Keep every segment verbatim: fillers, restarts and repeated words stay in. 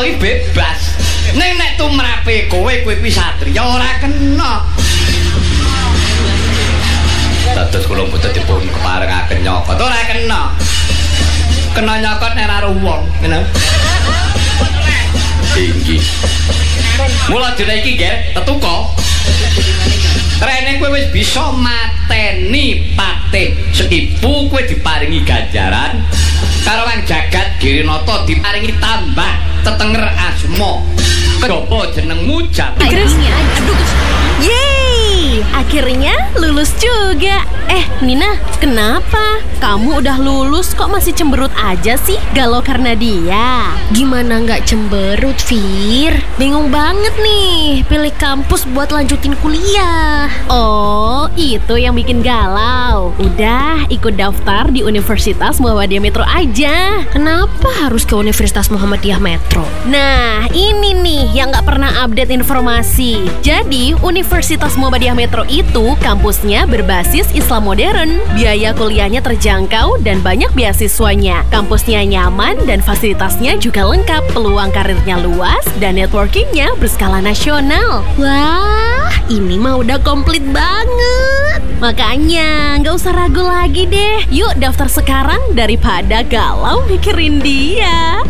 iki bebas. Ning nek tumrape kowe kowe kuwi satriya ora kena. Dados kula mboten dipun keparengaken nyokot ora kena. Kena nyokot nek ora wong, ngene. Tinggi. Mula dina iki nggih tetuko. Rene kowe wis bisa mateni Patih Sekipu, kowe diparingi ganjaran. Karo Wang Jagat Girinata diparingi tambah tetenger asma. Kedapa jenengmu Jati. Aduh. Yeay, akhirnya lulus juga. Eh, Nina, kenapa? Kamu udah lulus kok masih cemberut aja sih? Galau karena dia? Gimana nggak cemberut, Fir? Bingung banget nih, pilih kampus buat lanjutin kuliah. Oh, itu yang bikin galau. Udah, ikut daftar di Universitas Muhammadiyah Metro aja. Kenapa harus ke Universitas Muhammadiyah Metro? Nah, ini nih yang nggak pernah update informasi. Jadi, Universitas Muhammadiyah Metro itu kampusnya berbasis Islam modern. Biaya kuliahnya terjangkau dan banyak beasiswanya. Kampusnya nyaman dan fasilitasnya juga lengkap. Peluang karirnya luas dan networkingnya berskala nasional. Wah, ini mah udah komplit banget. Makanya nggak usah ragu lagi deh. Yuk daftar sekarang daripada galau mikirin dia.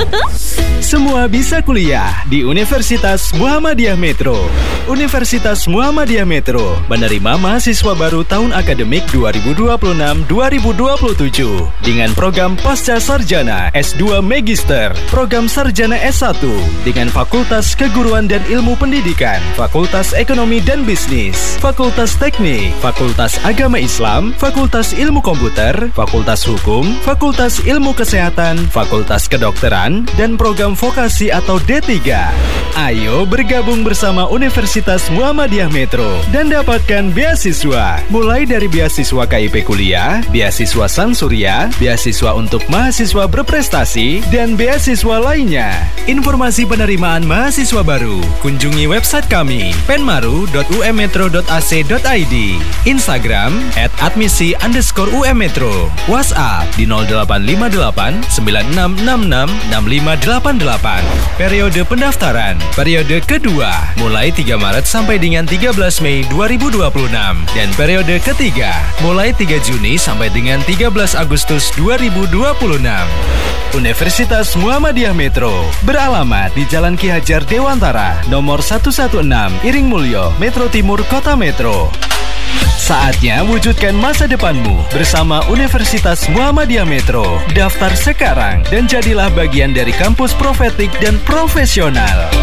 Semua bisa kuliah di Universitas Muhammadiyah Metro. Universitas Muhammadiyah Metro menerima mahasiswa baru tahun akademik dua ribu dua puluh enam dua ribu dua puluh tujuh dengan program Pasca Sarjana S dua Magister, program Sarjana S satu dengan Fakultas Keguruan dan Ilmu Pendidikan, Fakultas Ekonomi dan Bisnis, Fakultas Teknik, Fakultas Agama Islam, Fakultas Ilmu Komputer, Fakultas Hukum, Fakultas Ilmu Kesehatan, Fakultas Kedokteran, dan program vokasi atau D tiga. Ayo bergabung bersama Universitas Muhammadiyah Metro dan dapatkan beasiswa. Mulai dari beasiswa K I P kuliah, beasiswa Sansurya, beasiswa untuk mahasiswa berprestasi, dan beasiswa lainnya. Informasi penerimaan mahasiswa baru, kunjungi website kami penmaru dot u m metro dot a c dot i d, Instagram at admisi underscore ummetro, WhatsApp di nol delapan lima delapan sembilan enam enam enam enam lima delapan delapan. Periode pendaftaran periode kedua mulai tiga Maret sampai dengan tiga belas Mei dua ribu dua puluh enam dan periode ketiga mulai tiga Juni sampai dengan tiga belas Agustus dua ribu dua puluh enam. Universitas Muhammadiyah Metro beralamat di Jalan Ki Hajar Dewantara nomor seratus enam belas Iring Mulyo, Metro Timur, Kota Metro. Saatnya wujudkan masa depanmu bersama Universitas Muhammadiyah Metro. Daftar sekarang dan jadilah bagian dari kampus profetik dan profesional.